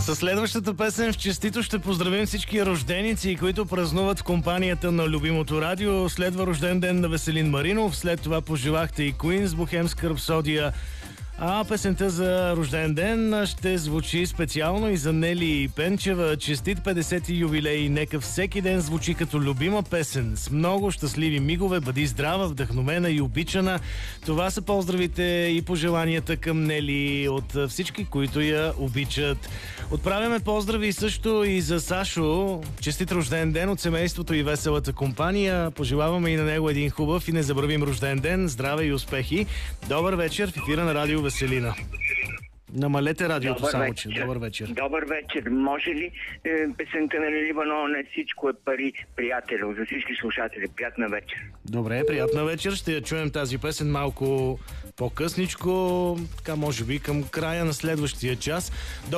Със следващата песен в честито ще поздравим всички рожденици, които празнуват в компанията на любимото радио. Следва рожден ден на Веселин Маринов, след това пожелахте и Queen с Бохемска рапсодия. А песента за рожден ден ще звучи специално и за Нели Пенчева. Честит 50-ти юбилей, нека всеки ден звучи като любима песен. С много щастливи мигове, бъди здрава, вдъхновена и обичана. Това са поздравите и пожеланията към Нели от всички, които я обичат. Отправяме поздрави също и за Сашо. Честит рожден ден от семейството и веселата компания. Пожелаваме и на него един хубав и незабравим рожден ден. Здраве и успехи. Добър вечер в ефира на Радио Веселина. Намалете радиото само, че. Добър вечер. Добър вечер. Може ли песента на Лили Иванова "Не всичко е пари", приятелю, за всички слушатели? Приятна вечер. Добре, приятна вечер. Ще я чуем тази песен малко по-късничко, така може би към края на следващия час.